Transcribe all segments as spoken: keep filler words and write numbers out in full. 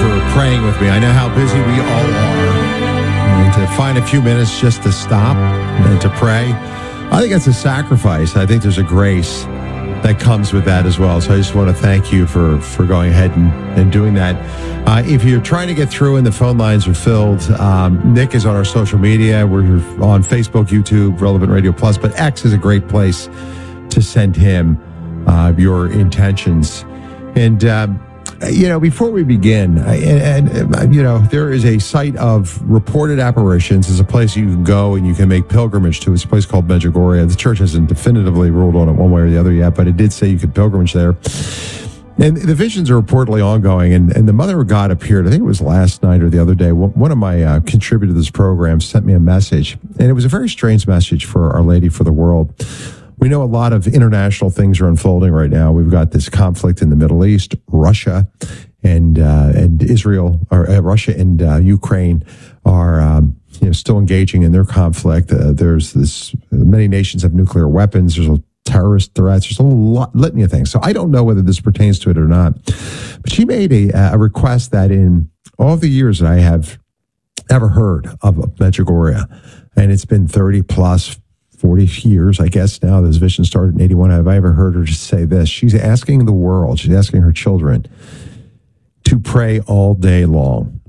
for praying with me. I know how busy we all are. And to find a few minutes just to stop and to pray, I think that's a sacrifice. I think there's a grace that comes with that as well. So I just want to thank you for, for going ahead and, and doing that. Uh, if you're trying to get through and the phone lines are filled, um, Nick is on our social media. We're on Facebook, YouTube, Relevant Radio Plus, but X is a great place to send him uh, your intentions. And, uh, you know, before we begin, and, and, you know, there is a site of reported apparitions. It's a place you can go and you can make pilgrimage to. It's a place called Medjugorje. The church hasn't definitively ruled on it one way or the other yet, but it did say you could pilgrimage there. And the visions are reportedly ongoing. And, and the Mother of God appeared, I think it was last night or the other day. One of my uh, contributors to this program sent me a message. And it was a very strange message for Our Lady for the world. We know a lot of international things are unfolding right now. We've got this conflict in the Middle East, Russia and uh, and Israel, or uh, Russia and uh, Ukraine are um, you know still engaging in their conflict. Uh, there's this many nations have nuclear weapons. There's a terrorist threats. There's a lot, litany of things. So I don't know whether this pertains to it or not. But she made a, a request that in all the years that I have ever heard of Medjugorje, and it's been thirty plus. forty years, I guess now, this vision started in eighty-one. Have I ever heard her just say this? She's asking the world, she's asking her children to pray all day long.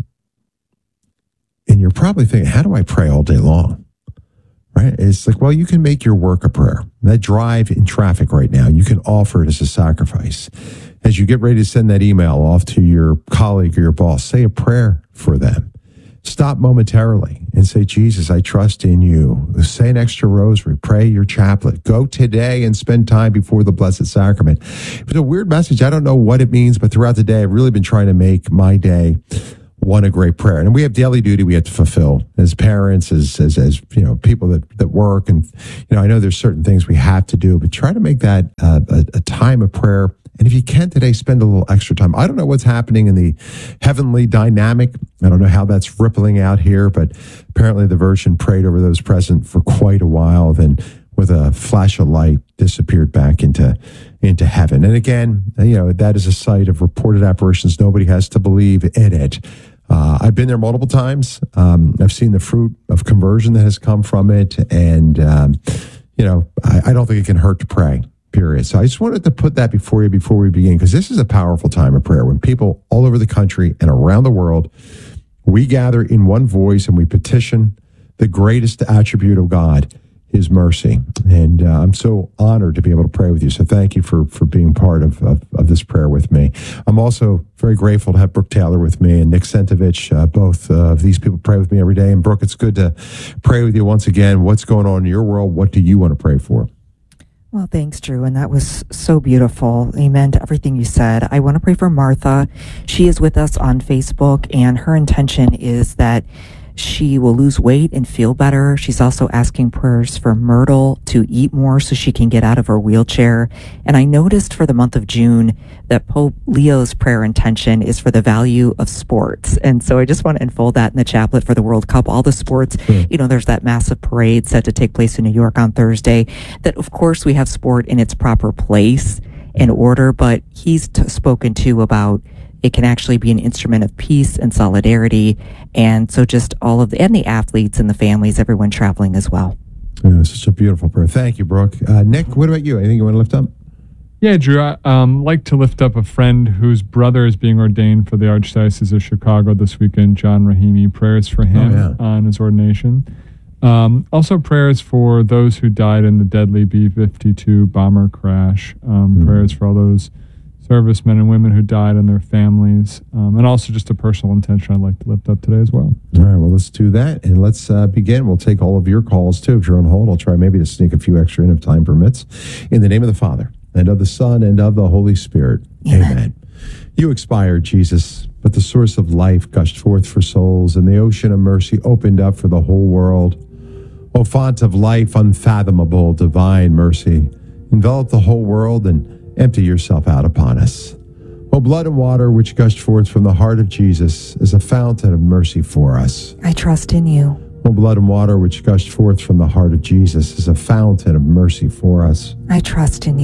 And you're probably thinking, how do I pray all day long? Right? It's like, well, you can make your work a prayer. That drive in traffic right now, you can offer it as a sacrifice. As you get ready to send that email off to your colleague or your boss, say a prayer for them. Stop momentarily and say, Jesus, I trust in you. Say an extra rosary. Pray your chaplet. Go today and spend time before the Blessed Sacrament. It's a weird message. I don't know what it means, but throughout the day, I've really been trying to make my day one a great prayer. And we have daily duty we have to fulfill as parents, as, as, as you know, people that, that work. And, you know, I know there's certain things we have to do, but try to make that uh, a, a time of prayer. And if you can today, spend a little extra time. I don't know what's happening in the heavenly dynamic. I don't know how that's rippling out here, but apparently the Virgin prayed over those present for quite a while, then with a flash of light disappeared back into, into heaven. And again, you know, that is a site of reported apparitions. Nobody has to believe in it. Uh, I've been there multiple times. Um, I've seen the fruit of conversion that has come from it. And, um, you know, I, I don't think it can hurt to pray. Period. So I just wanted to put that before you before we begin, because this is a powerful time of prayer when people all over the country and around the world, we gather in one voice and we petition the greatest attribute of God, his mercy. And uh, I'm so honored to be able to pray with you. So thank you for, for being part of, of, of this prayer with me. I'm also very grateful to have Brooke Taylor with me and Nick Sentovich. Uh, both uh, of these people pray with me every day. And Brooke, it's good to pray with you once again. What's going on in your world? What do you want to pray for? Well, thanks, Drew. And that was so beautiful. Amen to everything you said. I want to pray for Martha. She is with us on Facebook, and her intention is that she will lose weight and feel better. She's also asking prayers for Myrtle to eat more so she can get out of her wheelchair. And I noticed for the month of June that Pope Leo's prayer intention is for the value of sports. And so I just want to unfold that in the chaplet for the World Cup. All the sports, mm. you know, there's that massive parade set to take place in New York on Thursday. That, of course, we have sport in its proper place and order, but he's t- spoken to about it can actually be an instrument of peace and solidarity. And so just all of the, and the athletes and the families, everyone traveling as well. Yeah, such a beautiful prayer. Thank you, Brooke. Uh, Nick, what about you? Anything you want to lift up? Yeah, Drew, I um, like to lift up a friend whose brother is being ordained for the Archdiocese of Chicago this weekend, John Rahimi. Prayers for him oh, yeah. on his ordination. Um, also prayers for those who died in the deadly B fifty-two bomber crash. Um, mm-hmm. Prayers for all those servicemen and women who died and their families, um, and also just a personal intention I'd like to lift up today as well. All right, well, let's do that, and let's uh, begin. We'll take all of your calls, too. If you're on hold, I'll try maybe to sneak a few extra in if time permits. In the name of the Father, and of the Son, and of the Holy Spirit. Amen. Amen. You expired, Jesus, but the source of life gushed forth for souls, and the ocean of mercy opened up for the whole world. O font of life, unfathomable, divine mercy, envelop the whole world and empty yourself out upon us. O blood and water which gushed forth from the heart of Jesus is a fountain of mercy for us. I trust in you. O blood and water which gushed forth from the heart of Jesus is a fountain of mercy for us. I trust in you.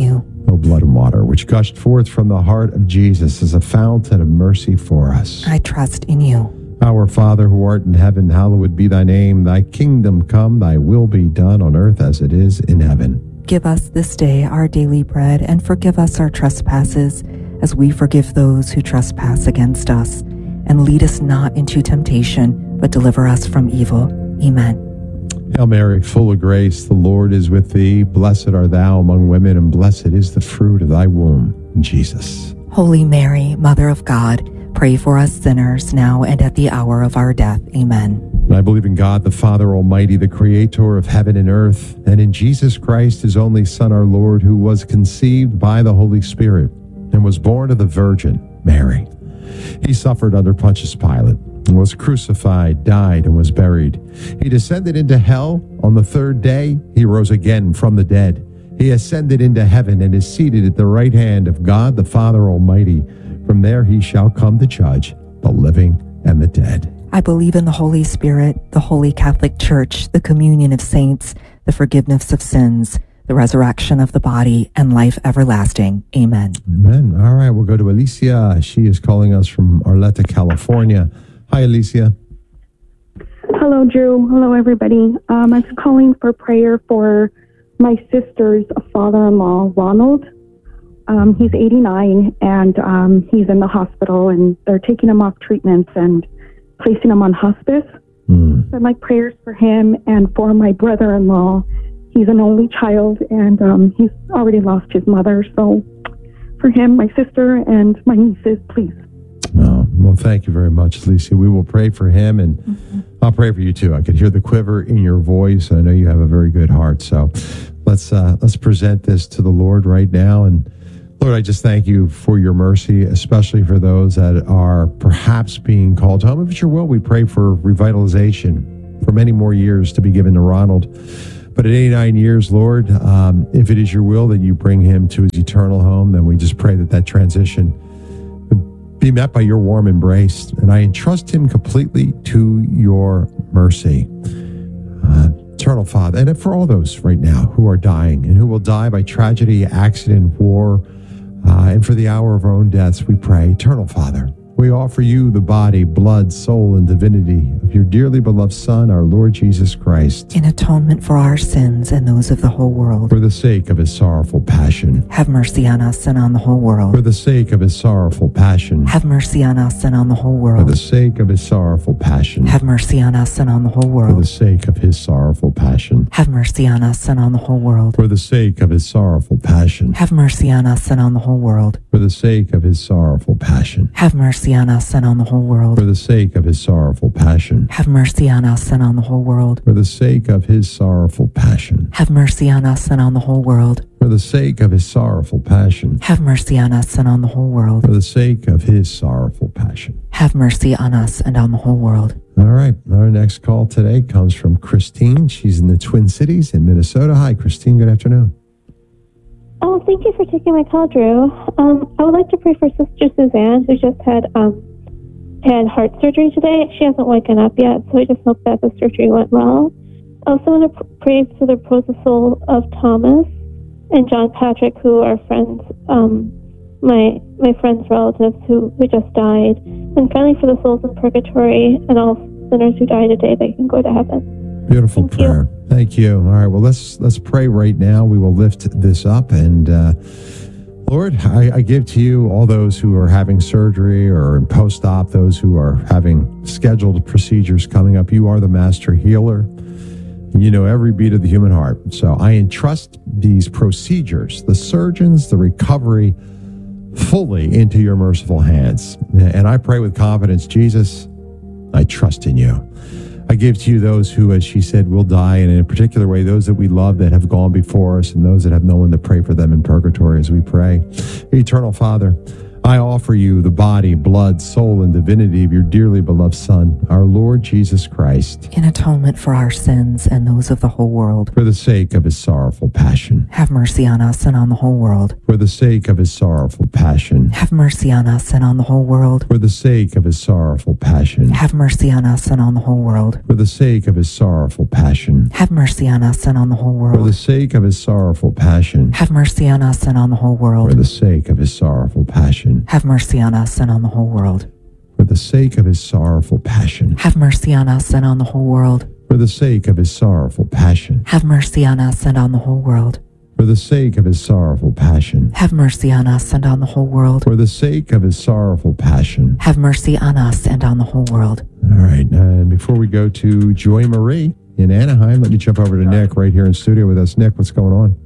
O blood and water, which gushed forth from the heart of Jesus as a fountain of mercy for us. I trust in you. Our Father who art in heaven, hallowed be thy name. Thy kingdom come, thy will be done on earth as it is in heaven. Give us this day our daily bread, and forgive us our trespasses, as we forgive those who trespass against us. And lead us not into temptation, but deliver us from evil. Amen. Hail Mary, full of grace, the Lord is with thee. Blessed art thou among women, and blessed is the fruit of thy womb, Jesus. Holy Mary, Mother of God, pray for us sinners now and at the hour of our death. Amen. And I believe in God, the Father Almighty, the creator of heaven and earth, and in Jesus Christ, his only Son, our Lord, who was conceived by the Holy Spirit and was born of the Virgin Mary. He suffered under Pontius Pilate and was crucified, died, and was buried. He descended into hell. On the third day, he rose again from the dead. He ascended into heaven and is seated at the right hand of God, the Father Almighty. From there he shall come to judge the living and the dead. I believe in the Holy Spirit, the Holy Catholic Church, the communion of saints, the forgiveness of sins, the resurrection of the body, and life everlasting. Amen. Amen. All right, we'll go to Alicia. She is calling us from Arleta, California. Hi, Alicia. Hello, Drew. Hello, everybody. Um, I was calling for prayer for my sister's father-in-law, Ronald. Um, he's eighty-nine, and um, he's in the hospital, and they're taking him off treatments and placing him on hospice. Mm. So I'd like prayers for him and for my brother-in-law. He's an only child, and um, he's already lost his mother. So for him, my sister, and my nieces, please. Oh, well, thank you very much, Alicia. We will pray for him, and mm-hmm. I'll pray for you too. I could hear the quiver in your voice. I know you have a very good heart. So let's uh, let's present this to the Lord right now. And Lord, I just thank you for your mercy, especially for those that are perhaps being called home. If it's your will, we pray for revitalization for many more years to be given to Ronald. But at eighty-nine years, Lord, um, if it is your will that you bring him to his eternal home, then we just pray that that transition be met by your warm embrace. And I entrust him completely to your mercy. Uh, eternal Father, and for all those right now who are dying and who will die by tragedy, accident, war, uh, and for the hour of our own deaths, we pray, Eternal Father, we offer you the body, blood, soul, and divinity of your dearly beloved Son, our Lord Jesus Christ, in atonement for our sins and those of the whole world. For the sake of his sorrowful passion. Have mercy on us and on the whole world. For the sake of his sorrowful passion. Have mercy on us and on the whole world. For the sake of his sorrowful passion. Have mercy on us and on the whole world. For the sake of his sorrowful passion. Have mercy on us and on the whole world. For the sake of his sorrowful passion. Have mercy on us and on the whole world. For the sake of his sorrowful passion. Have mercy on us and on the whole world. For the sake of his sorrowful passion. Have mercy on us and on the whole world. For the sake of his sorrowful passion. Have mercy on us and on the whole world. For the sake of his sorrowful passion. Have mercy on us and on the whole world. For the sake of his sorrowful passion. Have mercy on us and on the whole world. All right. Our next call today comes from Christine. She's in the Twin Cities in Minnesota. Hi, Christine. Good afternoon. Oh, thank you for taking my call, Drew. Um, I would like to pray for Sister Suzanne, who just had um, had heart surgery today. She hasn't woken up yet, so I just hope that the surgery went well. I also want to pray for the proposal of Thomas and John Patrick, who are friends, um, my my friends' relatives who, who just died. And finally for the souls in purgatory and all sinners who die today, they can go to heaven. Beautiful Thank prayer. You. Thank you. All right. Well, let's let's pray right now. We will lift this up. And uh, Lord, I, I give to you all those who are having surgery or in post-op, those who are having scheduled procedures coming up. You are the master healer. You know every beat of the human heart. So I entrust these procedures, the surgeons, the recovery, fully into your merciful hands. And I pray with confidence, Jesus, I trust in you. I give to you those who, as she said, will die, and in a particular way, those that we love that have gone before us and those that have no one to pray for them in purgatory as we pray. Eternal Father, I offer you the body, blood, soul, and divinity of your dearly beloved Son, our Lord Jesus Christ, in atonement for our sins and those of the whole world. for the sake of his sorrowful passion. Have mercy on us and on the whole world. For the sake of his sorrowful passion. Have mercy on us and on the whole world. For the sake of his sorrowful passion. Have mercy on us and on the whole world. For the sake of his sorrowful passion. Have mercy on us and on the whole For the world. sake of his sorrowful passion. Have mercy on us and on the whole For world. the sake of his sorrowful passion. Have mercy on us and on the whole world. For the sake of his sorrowful passion. Have mercy on us and on the whole world. For the sake of his sorrowful passion. Have mercy on us and on the whole world. For the sake of his sorrowful passion. Have mercy on us and on the whole world. For the sake of his sorrowful passion. Have mercy on us and on the whole world. All right. And before we go to Joy Marie in Anaheim, let me jump over to Nick right here in studio with us. Nick, what's going on?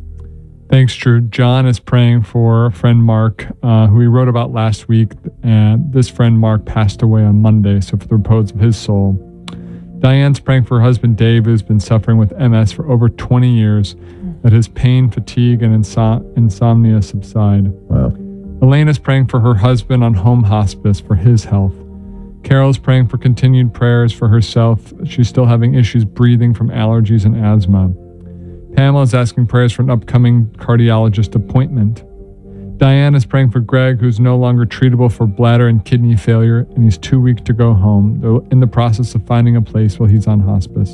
Thanks, Drew. John is praying for a friend Mark, uh, who he wrote about last week. And this friend Mark passed away on Monday, so for the repose of his soul. Diane's praying for her husband Dave, who's been suffering with M S for over twenty years, that his pain, fatigue, and insom- insomnia subside. Wow. Elena's praying for her husband on home hospice for his health. Carol's praying for continued prayers for herself. She's still having issues breathing from allergies and asthma. Pamela's asking prayers for an upcoming cardiologist appointment. Diane is praying for Greg, who's no longer treatable for bladder and kidney failure, and he's too weak to go home. They're in the process of finding a place while he's on hospice.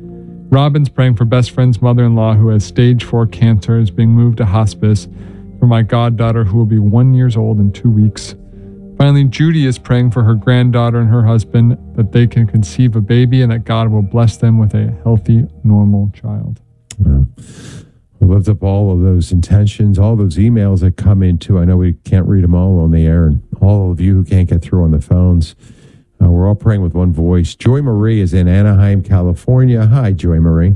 Robin's praying for best friend's mother-in-law, who has stage four cancer, is being moved to hospice, for my goddaughter, who will be one years old in two weeks. Finally, Judy is praying for her granddaughter and her husband, that they can conceive a baby and that God will bless them with a healthy, normal child. Well, we lift up all of those intentions, all those emails that come into. I know we can't read them all on the air, and all of you who can't get through on the phones. Uh, we're all praying with one voice. Joy Marie is in Anaheim, California. Hi, Joy Marie.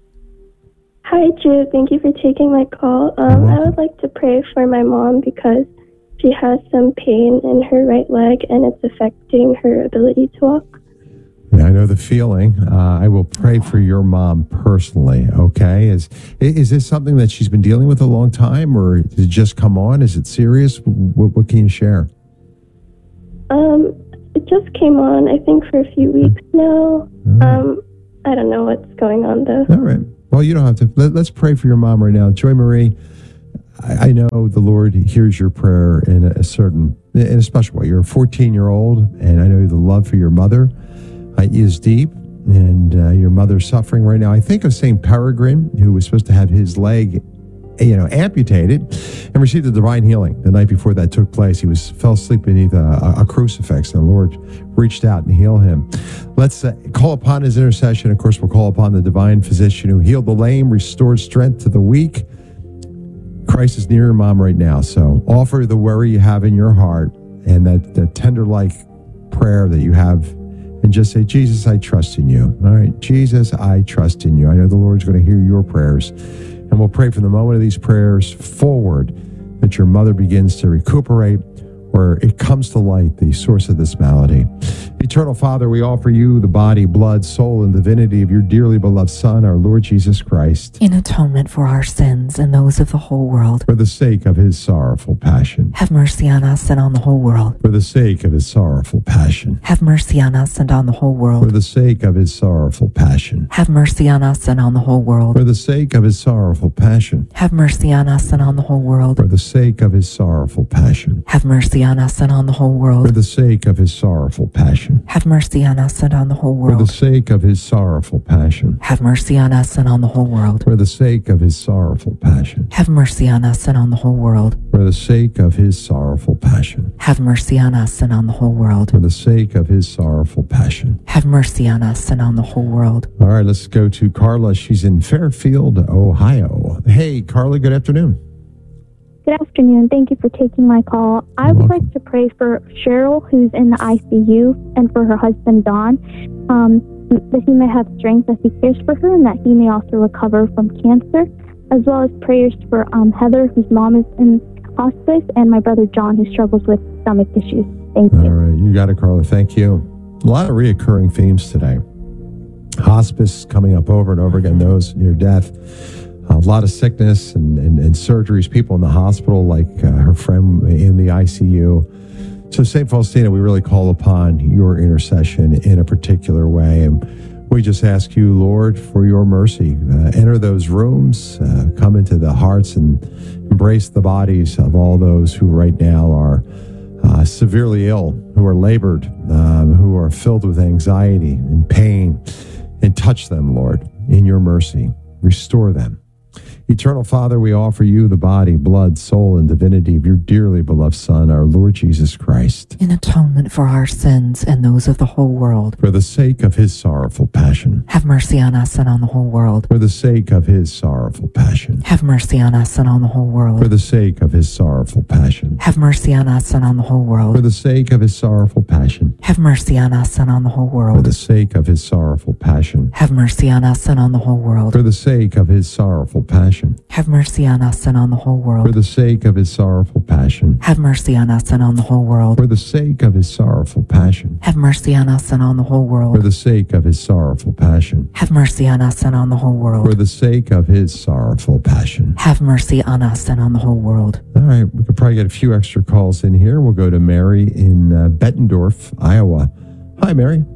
Hi, Drew. Thank you for taking my call. Um, I would like to pray for my mom because she has some pain in her right leg and it's affecting her ability to walk. Yeah, I know the feeling. Uh, I will pray for your mom personally, okay? Is is this something that she's been dealing with a long time, or did it just come on? Is it serious? What, what can you share? Um, it just came on, I think, for a few weeks now. Right. Um, I don't know what's going on, though. All right. Well, you don't have to. Let, let's pray for your mom right now. Joy Marie, I, I know the Lord hears your prayer in a, a certain, in a special way. You're a fourteen-year-old, and I know the love for your mother uh, is deep, and uh, your mother's suffering right now. I think of Saint Peregrine, who was supposed to have his leg, you know, amputated, and received a divine healing the night before that took place. He was fell asleep beneath a, a crucifix, and the Lord reached out and healed him. Let's uh, call upon his intercession. Of course, we'll call upon the divine physician who healed the lame, restored strength to the weak. Christ is near your mom right now, so offer the worry you have in your heart and that, that tender-like prayer that you have, and just say, Jesus, I trust in you. All right, Jesus, I trust in you. I know the Lord's going to hear your prayers. And we'll pray from the moment of these prayers forward that your mother begins to recuperate, or it comes to light, the source of this malady. Eternal Father, we offer you the body, blood, soul, and divinity of your dearly beloved Son, our Lord Jesus Christ, In atonement for our sins and those of the whole world. for the sake of his sorrowful passion. Have mercy on us and on the whole world. For the sake of his sorrowful passion. Have mercy on us and on the whole For world. the sake of his sorrowful passion. Have mercy on us and on the whole world. For the sake of his sorrowful passion. Have mercy on us and on the whole world. For the sake of his sorrowful passion. Have mercy on us and on the whole For world. the sake of his sorrowful passion. Have mercy on us and on the whole For the world. sake of his sorrowful passion. Have mercy on us and on the whole world. For the sake of his sorrowful passion. Have mercy on us and on the whole world. For the sake of his sorrowful passion. Have mercy on us and on the whole world. For the sake of his sorrowful passion. Have mercy on us and on the whole world. All right, let's go to Carla. She's in Fairfield, Ohio. Hey, Carla, good afternoon. Good afternoon. Thank you for taking my call. I You're would welcome. like to pray for Cheryl, who's in the I C U, and for her husband, Don, um, that he may have strength as he cares for her and that he may also recover from cancer, as well as prayers for um, Heather, whose mom is in hospice, and my brother, John, who struggles with stomach issues. Thank you. All right, you got it, Carla. Thank you. A lot of reoccurring themes today. Hospice coming up over and over again, those near death. a lot of sickness and, and, and surgeries, people in the hospital, like uh, her friend in the I C U. So, Saint Faustina, we really call upon your intercession in a particular way. And we just ask you, Lord, for your mercy. Uh, enter those rooms, uh, come into the hearts and embrace the bodies of all those who right now are uh, severely ill, who are labored, um, who are filled with anxiety and pain. And touch them, Lord, in your mercy. Restore them. Eternal Father, we offer you the body, blood, soul, and divinity of your dearly beloved Son, our Lord Jesus Christ, in atonement for our sins and those of the whole world. for the sake of his sorrowful passion. Have mercy on us and on the whole world. For the sake of his sorrowful passion. Have mercy on us and on the whole For world. the sake of his sorrowful passion. Have mercy on us and on the whole For world. the sake of his sorrowful passion. Have mercy on us and on the whole For world. the sake of his sorrowful passion. Have mercy on us and on the whole world. For the sake of his sorrowful passion. Have mercy on us and on the whole For world. the sake of his sorrowful passion. Have mercy on us and on the whole world. For the sake of his sorrowful passion. Have mercy on us and on the whole For world. the sake of his sorrowful passion. Have mercy on us and on the whole For world. the sake of his sorrowful passion. Have mercy on us and on the whole world. All right, we could probably get a few extra calls in here. We'll go to Mary in uh, Bettendorf, Iowa. Hi, Mary.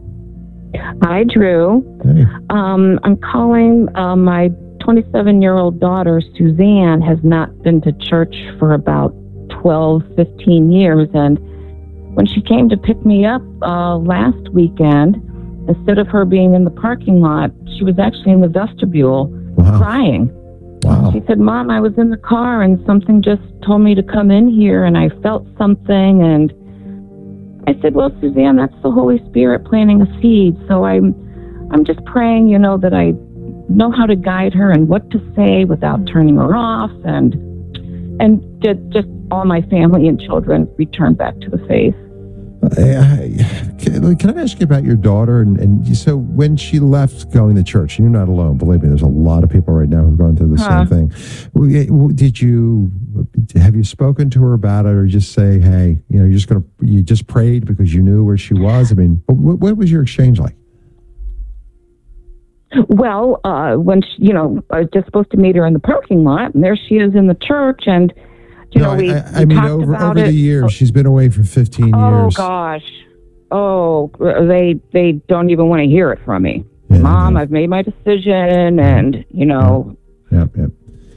Hi, Drew. Hey. Um, I'm calling. Uh, my twenty-seven-year-old daughter, Suzanne, has not been to church for about twelve, fifteen years. And when she came to pick me up uh, last weekend, instead of her being in the parking lot, she was actually in the vestibule Wow. crying. Wow. She said, Mom, I was in the car and something just told me to come in here and I felt something. And I said, well, Suzanne, that's the Holy Spirit planting a seed. So I'm, I'm just praying, you know, that I know how to guide her and what to say without turning her off, and and just, just all my family and children return back to the faith. Uh, can, can I ask you about your daughter? And, and so when she left going to church, you're not alone. Believe me, there's a lot of people right now who've gone through the Huh. same thing. Well, yeah, well, Did you have you spoken to her about it, or just say, hey, you know, you're just gonna you just prayed because you knew where she was? I mean, what, what was your exchange like? Well, uh, when she, you know, I was just supposed to meet her in the parking lot, and there she is in the church, and you no, know, we, I, I we mean, talked over about over it. the years, she's been away for fifteen Oh years. gosh, oh, they they don't even want to hear it from me. Yeah, Mom, no. I've made my decision, and you know, Yep, yep.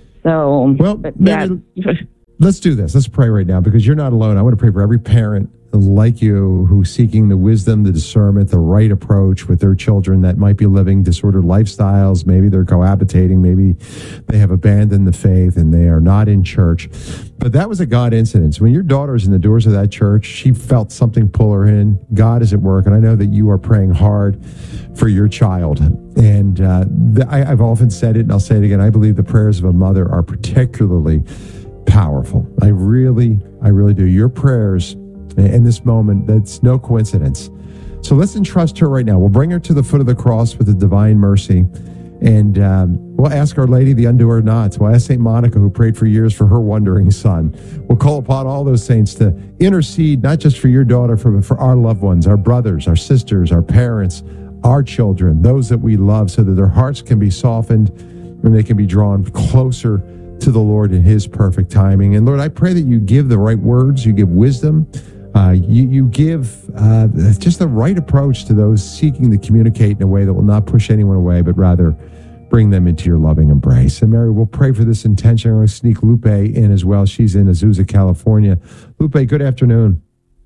so Well, but, maybe- yeah. Let's do this. Let's pray right now, because you're not alone. I want to pray for every parent like you who's seeking the wisdom, the discernment, the right approach with their children that might be living disordered lifestyles. Maybe they're cohabitating. Maybe they have abandoned the faith and they are not in church. But that was a God incident. When your daughter's in the doors of that church, she felt something pull her in. God is at work. And I know that you are praying hard for your child. And uh, the, I, I've often said it, and I'll say it again. I believe the prayers of a mother are particularly powerful. I really, I really do. Your prayers in this moment, that's no coincidence. So let's entrust her right now. We'll bring her to the foot of the cross with the divine mercy. And um, we'll ask Our Lady the undo our knots. We'll ask Saint Monica, who prayed for years for her wandering son. We'll call upon all those saints to intercede, not just for your daughter, but for our loved ones, our brothers, our sisters, our parents, our children, those that we love, so that their hearts can be softened and they can be drawn closer to the Lord in his perfect timing. And Lord, I pray that you give the right words, you give wisdom, uh, you, you give uh, just the right approach to those seeking to communicate in a way that will not push anyone away, but rather bring them into your loving embrace. And Mary, we'll pray for this intention. I'm going to sneak Lupe in as well. She's in Azusa, California. Lupe, good afternoon.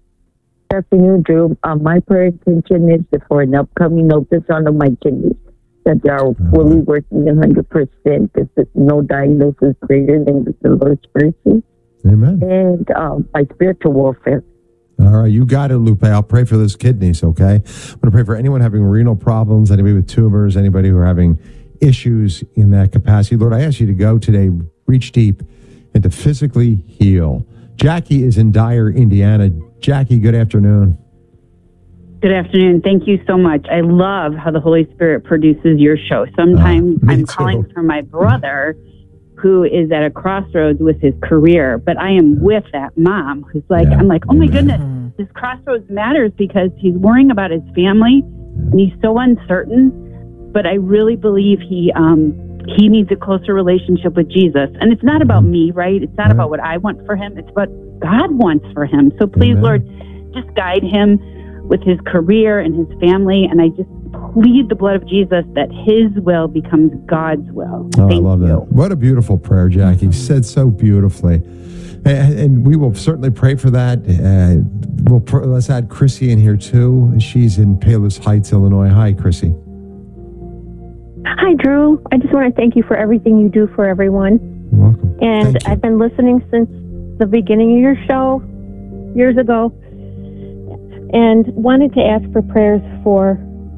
Good afternoon, Drew. Uh, my prayer intention is for an upcoming ultrasound of my kidneys, that they are fully working one hundred percent. There's no diagnosis greater than the Lord's mercy. Amen. And um, my spiritual warfare. All right, you got it, Lupe. I'll pray for those kidneys, okay? I'm going to pray for anyone having renal problems, anybody with tumors, anybody who are having issues in that capacity. Lord, I ask you to go today, reach deep, and to physically heal. Jackie is in Dyer, Indiana. Jackie, good afternoon. Good afternoon. Thank you so much. I love how the Holy Spirit produces your show. Sometimes Uh, me I'm too. calling for my brother who is at a crossroads with his career, but I am with that mom who's like, Yeah. I'm like, oh my Amen. goodness, this crossroads matters because he's worrying about his family and he's so uncertain. But I really believe he um, he needs a closer relationship with Jesus. And it's not about me, right? It's not Right. about what I want for him. It's what God wants for him. So please, Amen. Lord, just guide him with his career and his family. And I just plead the blood of Jesus that his will becomes God's will. Oh, Thank I love you. that. What a beautiful prayer, Jackie. Said so beautifully. And, and we will certainly pray for that. Uh, we'll pr- let's add Chrissy in here too. She's in Palos Heights, Illinois. Hi, Chrissy. Hi, Drew. I just want to thank you for everything you do for everyone. You're welcome. And Thank you. I've been listening since the beginning of your show years ago and wanted to ask for prayers for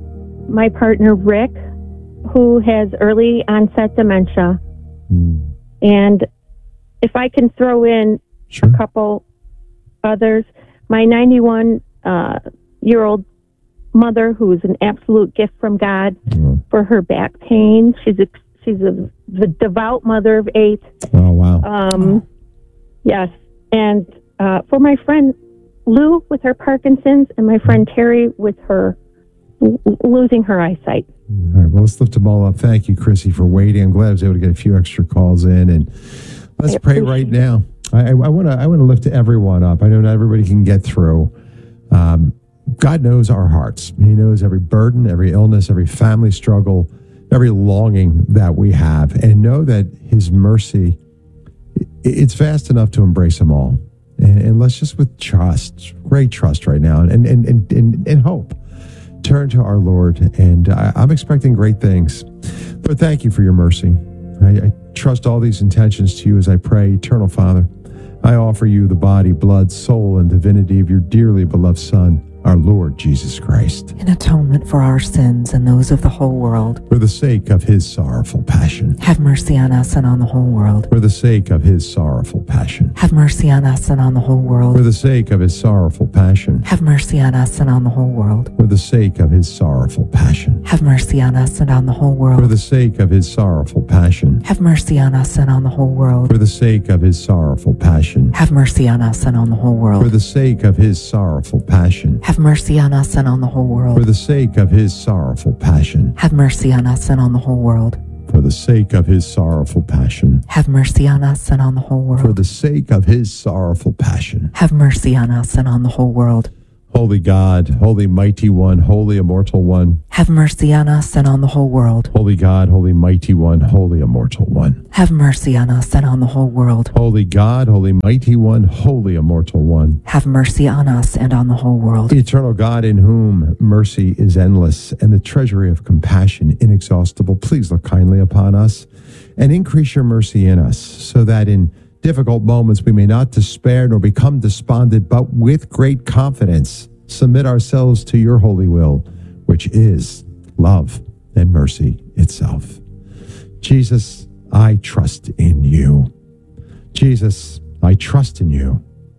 my partner, Rick, who has early onset dementia. Mm, And if I can throw in sure. a couple others, my ninety-one uh, year old mother, who is an absolute gift from God Oh, for her back pain. She's a, she's a the devout mother of eight. oh, wow. Um, yes, and uh, for my friend Lou with her Parkinson's, and my friend Terry with her l- losing her eyesight. All right. Well, let's lift them all up. Thank you, Chrissy, for waiting. I'm glad I was able to get a few extra calls in. And let's I pray appreciate right now. I want to I want to lift everyone up. I know not everybody can get through. Um, God knows our hearts. He knows every burden, every illness, every family struggle, every longing that we have. And know that his mercy, i- it's vast enough to embrace them all. And, and let's just with trust, great trust right now, and, and, and, and, and hope, turn to our Lord. And I, I'm expecting great things. Lord, thank you for your mercy. I, I trust all these intentions to you as I pray. Eternal Father, I offer you the body, blood, soul, and divinity of your dearly beloved Son, our Lord Jesus Christ, In atonement for our sins and those of the whole world. for the sake of his sorrowful passion. Have mercy on us and on the whole world. For the sake of his sorrowful passion. Have mercy on us and on the whole For world. the sake of his sorrowful passion. Have mercy on us and on the whole world. For the sake of his sorrowful passion. Have mercy on us and on the whole For world. the sake of his sorrowful passion. Have mercy on us and on the whole world. For the sake of his sorrowful passion. Have mercy on us and on the whole For world. the sake of his sorrowful passion. Have mercy on us and on the whole For world. the sake of his sorrowful passion. Have mercy on us and on the whole world. For the sake of his sorrowful passion. Have mercy on us and on the whole For world. the sake of his sorrowful passion. Have mercy on us and on the whole world. Holy God, holy mighty one, holy immortal one. Have mercy on us and on the whole world. Holy God, holy mighty one, holy immortal one. Have mercy on us and on the whole world. Holy God, holy mighty one, holy immortal one. Have mercy on us and on the whole world. Eternal God, in whom mercy is endless and the treasury of compassion inexhaustible, please look kindly upon us and increase your mercy in us, so that in difficult moments we may not despair nor become despondent, but with great confidence submit ourselves to your holy will, which is love and mercy itself. Jesus, I trust in you. Jesus, I trust in you.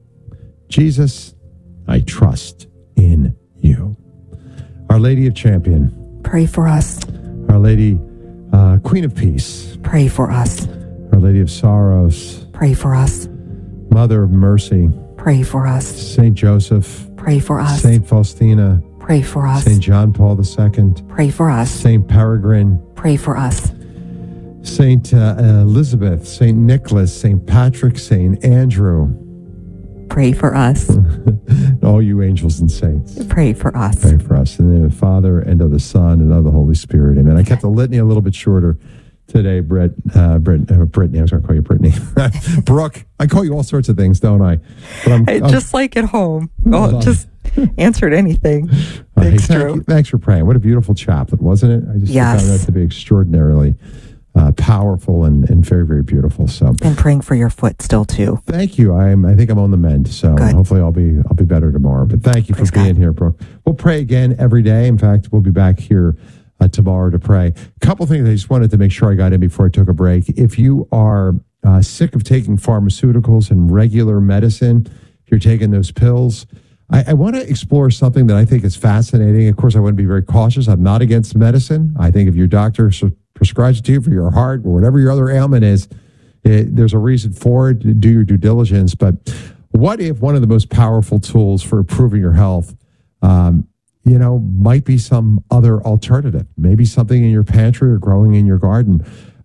Jesus, I trust in you. Our Lady of Champion, Pray for us. Our Lady, uh, Queen of Peace, Pray for us. Our Lady of Sorrows, Pray for us. Mother of Mercy, Pray for us. Saint Joseph, Pray for us. Saint Faustina, Pray for us. Saint John Paul the Second, Pray for us. Saint Peregrine, Pray for us. Saint uh, Elizabeth, Saint Nicholas, Saint Patrick, Saint Andrew, Pray for us. and all you angels and saints. Pray for us. Pray for us. In the name of the Father, and of the Son, and of the Holy Spirit. Amen. I kept the litany a little bit shorter today, Britt. Uh, Britt uh, Brittany. I was going to call you Brittany. Brooke. I call you all sorts of things, don't I? But I'm, Hey, I'm- just like at home. Well, Oh, just answered anything. Uh, hey, Thanks, thank Drew. you- Thanks for praying. What a beautiful chaplet, wasn't it? I just Yes. found that to be extraordinarily uh, powerful and, and very, very beautiful. So And praying for your foot still too. thank you. I'm. I think I'm on the mend. So Good. hopefully I'll be. I'll be better tomorrow. But thank you Praise for being God. here, Brooke. We'll pray again every day. In fact, we'll be back here uh, tomorrow to pray. A couple things I just wanted to make sure I got in before I took a break. If you are uh, sick of taking pharmaceuticals and regular medicine, if you're taking those pills, I, I want to explore something that I think is fascinating. Of course, I want to be very cautious. I'm not against medicine. I think if your doctor s- prescribes it to you for your heart or whatever your other ailment is, it, there's a reason for it. Do your due diligence. But what if one of the most powerful tools for improving your health, um, you know, might be some other alternative? Maybe something in your pantry or growing in your garden.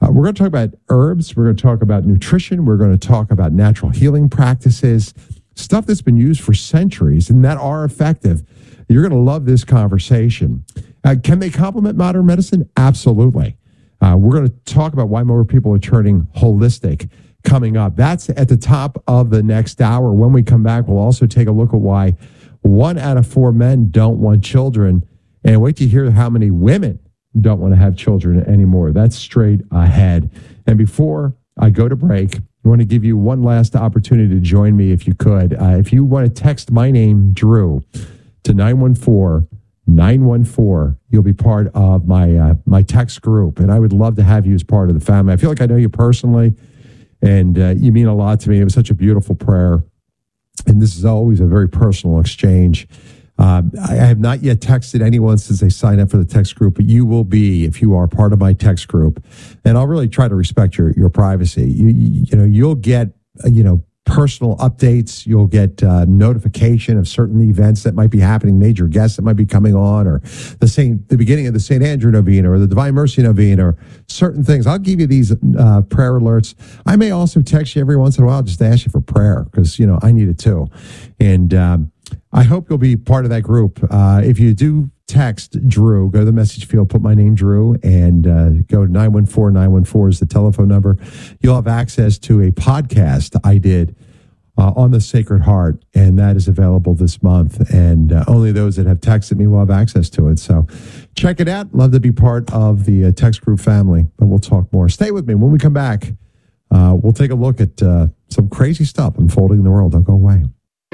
Uh, we're going to talk about herbs. We're going to talk about nutrition. We're going to talk about natural healing practices, stuff that's been used for centuries and that are effective. You're going to love this conversation. Uh, can they complement modern medicine? Absolutely. Uh, we're going to talk about why more people are turning holistic coming up. That's at the top of the next hour. When we come back, we'll also take a look at why one out of four men don't want children. And wait to hear how many women don't want to have children anymore. That's straight ahead. And before I go to break, I want to give you one last opportunity to join me if you could. Uh, if you want to text my name, Drew, to nine one four, nine one four, you'll be part of my uh, my text group. And I would love to have you as part of the family. I feel like I know you personally, and uh, you mean a lot to me. It was such a beautiful prayer. And this is always a very personal exchange. Uh, I have not yet texted anyone since they signed up for the text group, but you will be if you are part of my text group. And I'll really try to respect your your privacy. You, you, you know, you'll get, uh, you know, personal updates. You'll get uh, notification of certain events that might be happening, major guests that might be coming on, or the Saint, the beginning of the Saint Andrew Novena or the Divine Mercy Novena, or certain things. I'll give you these uh, prayer alerts. I may also text you every once in a while just to ask you for prayer because, you know, I need it too. And um, I hope you'll be part of that group. Uh, if you do text Drew, go to the message field, put my name, Drew, and uh, go to nine one four, nine one four is the telephone number. You'll have access to a podcast I did uh, on the Sacred Heart, and that is available this month. And uh, only those that have texted me will have access to it. So check it out. Love to be part of the uh, text group family, but we'll talk more. Stay with me. When we come back, uh, we'll take a look at uh, some crazy stuff unfolding in the world. Don't go away.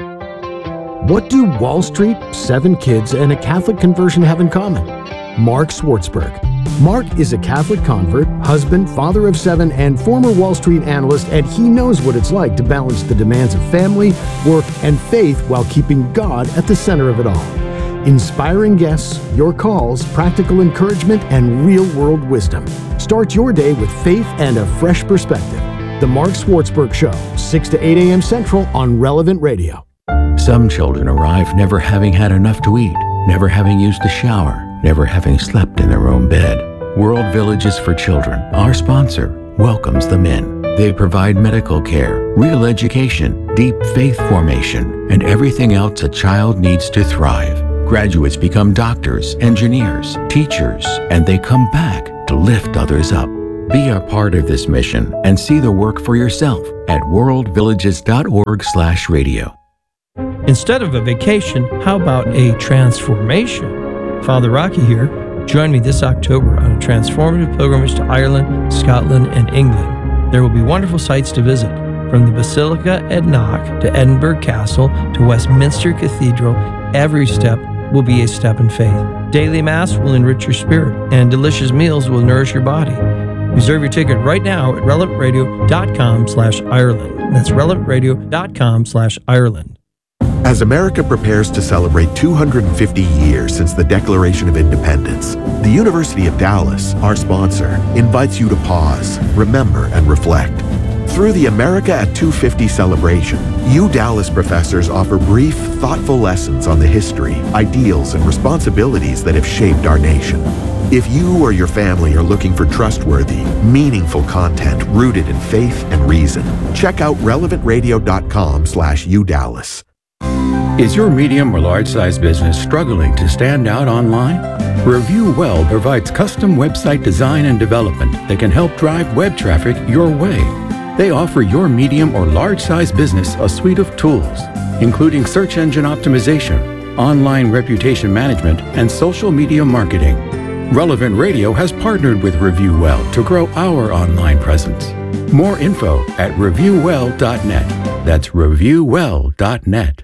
What do Wall Street, seven kids, and a Catholic conversion have in common? Mark Swartzberg. Mark is a Catholic convert, husband, father of seven, and former Wall Street analyst, and he knows what it's like to balance the demands of family, work, and faith while keeping God at the center of it all. Inspiring guests, your calls, practical encouragement, and real-world wisdom. Start your day with faith and a fresh perspective. The Mark Swartzberg Show, six to eight a.m. Central on Relevant Radio. Some children arrive never having had enough to eat, never having used a shower, never having slept in their own bed. World Villages for Children, our sponsor, welcomes them in. They provide medical care, real education, deep faith formation, and everything else a child needs to thrive. Graduates become doctors, engineers, teachers, and they come back to lift others up. Be a part of this mission and see the work for yourself at worldvillages.org slash radio. Instead of a vacation, how about a transformation? Father Rocky here. Join me this October on a transformative pilgrimage to Ireland, Scotland, and England. There will be wonderful sights to visit, from the Basilica at Knock to Edinburgh Castle to Westminster Cathedral. Every step will be a step in faith. Daily Mass will enrich your spirit, and delicious meals will nourish your body. Reserve your ticket right now at relevantradio.com slash Ireland. That's relevantradio.com slash Ireland. As America prepares to celebrate two hundred fifty years since the Declaration of Independence, the University of Dallas, our sponsor, invites you to pause, remember, and reflect. Through the America at two fifty celebration, you Dallas professors offer brief, thoughtful lessons on the history, ideals, and responsibilities that have shaped our nation. If you or your family are looking for trustworthy, meaningful content rooted in faith and reason, check out relevantradio.com slash udallas. Is your medium or large size business struggling to stand out online? Review Well provides custom website design and development that can help drive web traffic your way. They offer your medium or large size business a suite of tools, including search engine optimization, online reputation management, and social media marketing. Relevant Radio has partnered with Review Well to grow our online presence. More info at review well dot net. That's review well dot net.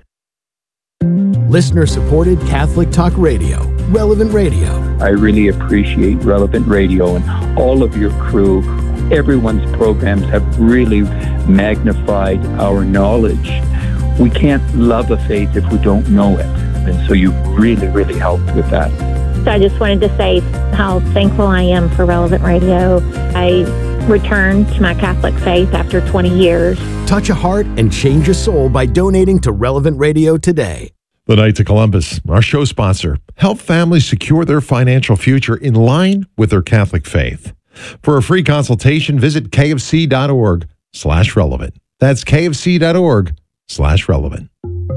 Listener-supported Catholic Talk Radio, Relevant Radio. I really appreciate Relevant Radio and all of your crew. Everyone's programs have really magnified our knowledge. We can't love a faith if we don't know it. And so you really, really helped with that. So I just wanted to say how thankful I am for Relevant Radio. I returned to my Catholic faith after twenty years. Touch a heart and change a soul by donating to Relevant Radio today. The Knights of Columbus, our show sponsor, help families secure their financial future in line with their Catholic faith. For a free consultation, visit kfc.org slash relevant. That's kfc.org slash relevant.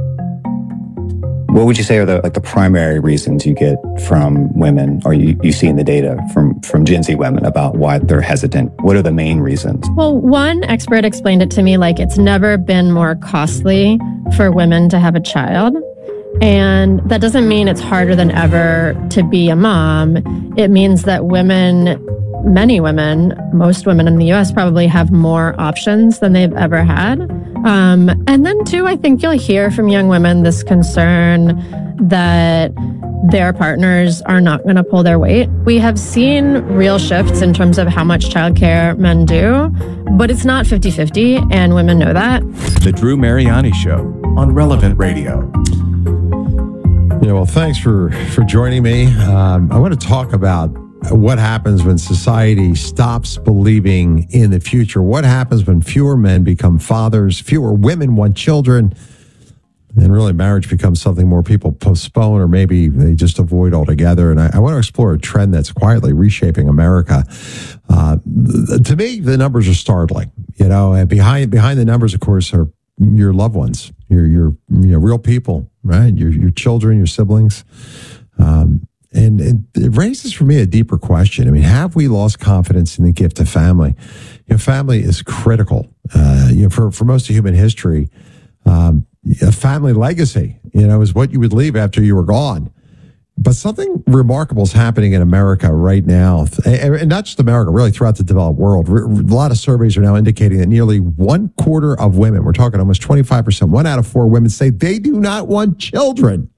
What would you say are the like the primary reasons you get from women, or you, you see in the data from, from Gen Z women about why they're hesitant? What are the main reasons? Well, one expert explained it to me like it's never been more costly for women to have a child. And that doesn't mean it's harder than ever to be a mom. It means that women, many women, most women in the U S probably have more options than they've ever had. Um, and then too, I think you'll hear from young women this concern that their partners are not going to pull their weight. We have seen real shifts in terms of how much childcare men do, but it's not fifty-fifty, and women know that. The Drew Mariani Show on Relevant Radio. Yeah, well, thanks for, for joining me. Um, I want to talk about what happens when society stops believing in the future. What happens when fewer men become fathers, fewer women want children, and really marriage becomes something more people postpone or maybe they just avoid altogether. And I, I want to explore a trend that's quietly reshaping America. Uh, to me, the numbers are startling. You know, and behind behind the numbers, of course, are your loved ones, your your you know, real people, right? Your your children, your siblings. Um, and, and it raises for me a deeper question. I mean, have we lost confidence in the gift of family? You know, family is critical. Uh, you know, for for most of human history, um, a family legacy, you know, is what you would leave after you were gone. But something remarkable is happening in America right now, and not just America, really throughout the developed world. A lot of surveys are now indicating that nearly one quarter of women, we're talking almost twenty-five percent, one out of four women say they do not want children.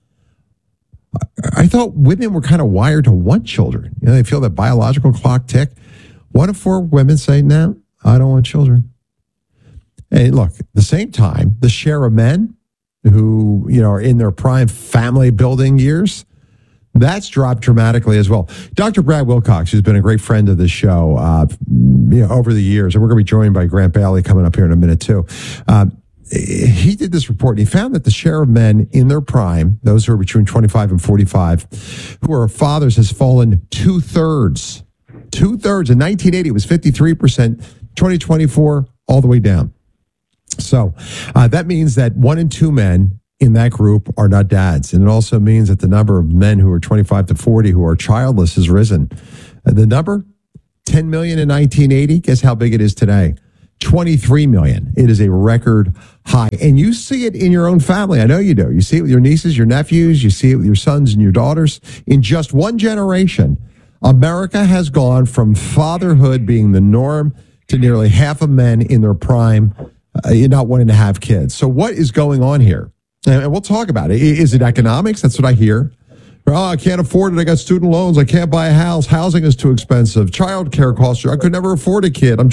I thought women were kind of wired to want children. You know, they feel that biological clock tick. One of four women say, no, I don't want children. And look, at the same time, the share of men who, you know, are in their prime family building years, that's dropped dramatically as well. Doctor Brad Wilcox, who's been a great friend of the show uh, you know, over the years, and we're going to be joined by Grant Bailey coming up here in a minute too. Uh, he did this report, and he found that the share of men in their prime, those who are between twenty-five and forty-five, who are fathers, has fallen two-thirds. Two-thirds. In nineteen eighty, it was fifty-three percent. twenty twenty-four, all the way down. So uh, that means that one in two men in that group are not dads. And it also means that the number of men who are twenty-five to forty who are childless has risen. Uh, the number, ten million in nineteen eighty. Guess how big it is today? twenty-three million. It is a record high. And you see it in your own family. I know you do. You see it with your nieces, your nephews. You see it with your sons and your daughters. In just one generation, America has gone from fatherhood being the norm to nearly half of men in their prime uh, not wanting to have kids. So what is going on here? And we'll talk about it. Is it economics? That's what I hear. Oh, I can't afford it. I got student loans. I can't buy a house. Housing is too expensive. Child care costs. I could never afford a kid. I'm